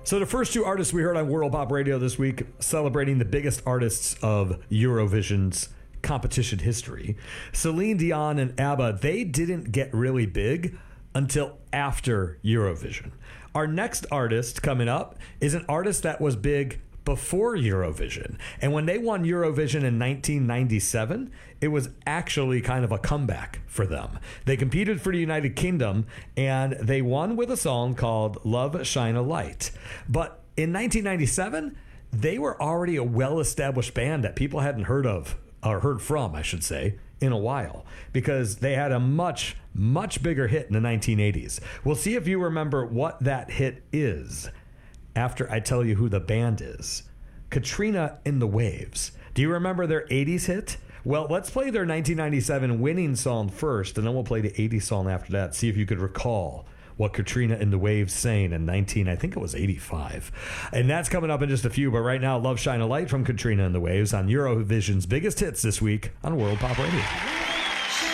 So the first two artists we heard on World Pop Radio this week, celebrating the biggest artists of Eurovision's competition history, Celine Dion and ABBA, they didn't get really big until after Eurovision. Our next artist coming up is an artist that was big before Eurovision. And when they won Eurovision in 1997, it was actually kind of a comeback for them. They competed for the United Kingdom, and they won with a song called Love Shine a Light. But in 1997, they were already a well-established band that people hadn't heard of, or heard from, I should say, in a while, because they had a much, much bigger hit in the 1980s. We'll see if you remember what that hit is after I tell you who the band is. Katrina and the Waves. Do you remember their 80s hit? Well, let's play their 1997 winning song first, and then we'll play the 80s song after that. See if you could recall what Katrina and the Waves sang in I think it was 85. And that's coming up in just a few, but right now, Love Shine a Light from Katrina and the Waves on Eurovision's biggest hits this week on World Pop Radio.